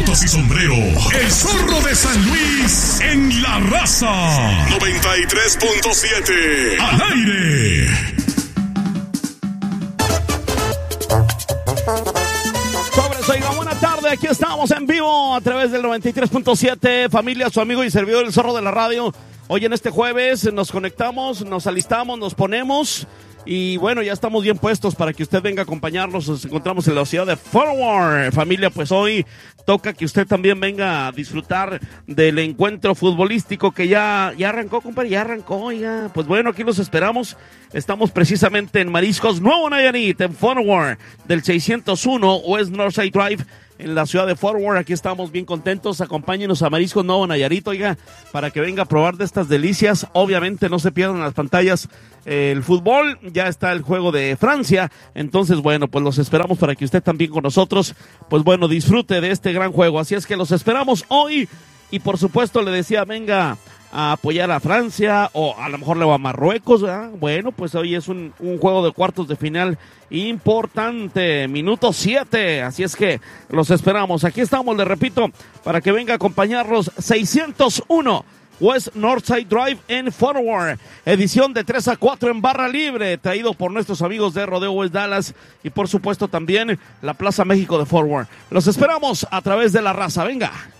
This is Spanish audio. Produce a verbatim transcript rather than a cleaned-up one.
zapatos y sombrero. El Zorro de San Luis en La Raza. noventa y tres punto siete. Al aire. Sobres, oiga, buena tarde. Aquí estamos en vivo a través del noventa y tres punto siete. Familia, su amigo y servidor, el Zorro de la Radio. Hoy en este jueves nos conectamos, nos alistamos, nos ponemos y bueno, ya estamos bien puestos para que usted venga a acompañarnos. Nos encontramos en la ciudad de Fort Worth. Familia, pues hoy toca que usted también venga a disfrutar del encuentro futbolístico que ya, ya arrancó, compadre, ya arrancó, ya. Pues bueno, aquí los esperamos. Estamos precisamente en Mariscos Nuevo Nayarit, en Fort Worth, del seiscientos uno West Northside Drive, en la ciudad de Fort Worth. Aquí estamos bien contentos. Acompáñenos a Mariscos Nuevo Nayarit, oiga, para que venga a probar de estas delicias. Obviamente no se pierdan las pantallas eh, el fútbol. Ya está el juego de Francia. Entonces, bueno, pues los esperamos para que usted también con nosotros, pues bueno, disfrute de este gran juego. Así es que los esperamos hoy. Y por supuesto le decía, venga a apoyar a Francia, o a lo mejor le va a Marruecos, ¿verdad? Bueno, pues hoy es un, un juego de cuartos de final importante, minuto siete, así es que los esperamos. Aquí estamos, le repito, para que venga a acompañarnos. Seiscientos uno West Northside Drive en Fort Worth, edición de tres a cuatro en barra libre, traído por nuestros amigos de Rodeo West Dallas y por supuesto también la Plaza México de Fort Worth. Los esperamos a través de La Raza, venga.